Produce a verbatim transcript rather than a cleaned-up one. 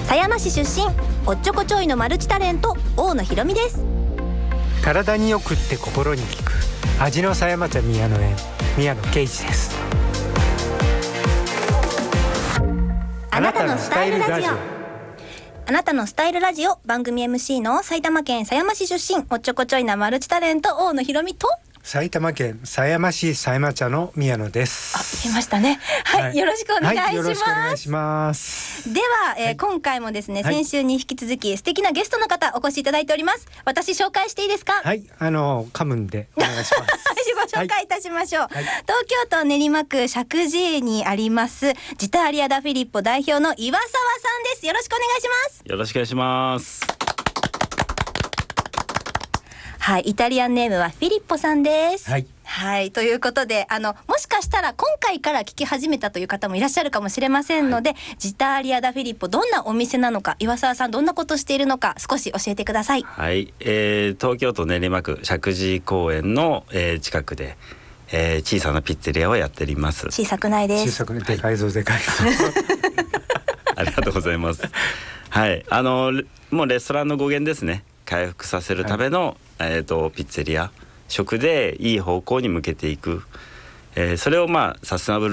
狭山市出身、おっちょこちょいのマルチタレント、大野ひろみです。 体によくって心に効く味の狭山茶宮野園、宮野啓二です。 あなたのスタイルラジオ。あなたのスタイルラジオ、番組 エムシー の埼玉県狭山市出身、おっちょこちょいなマルチタレント、大野ひろみと埼玉県狭山市狭山茶の宮野です。 あ、言いましたね。はい、はい、よろしくお願いします。はい、よろしくお願いします。では、えーはい、今回もですね、先週に引き続き素敵なゲストの方お越しいただいております。私紹介していいですか？ はい、あのカムンでお願いします。 ご紹介いたしましょう。はい、東京都練馬区石神井にありますジターリアダフィリッポ代表の岩沢さんです。よろしくお願いします。 よろしくお願いします。 はい、イタリアンネームはフィリッポさんです。 はい、 はい、ということで、あのもしかしたら今回から聞き始めたという方もいらっしゃるかもしれませんので、はい、ジターリアダフィリッポどんなお店なのか、岩沢さんどんなことしているのか少し教えてください。 はい、えー、東京都練馬区石神井公園の、えー、近くで、えー、小さなピッツェリアをやっております。 小さくないです。 小さくない、でかいぞでかいぞ。 ありがとうございます。はい、あのもうレストランの語源ですね。回復させるための、はい、えーとピッツェリア、食でいい方向に向けていく、えー、それをまあサステナブル